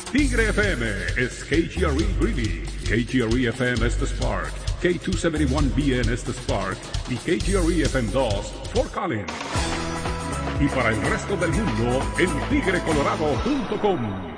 Tigre FM is KGRE Greeley, KGRE FM Estes Park, K271BN Estes Park y KGRE FM 2 Fort Collins. Y para el resto del mundo en tigrecolorado.com.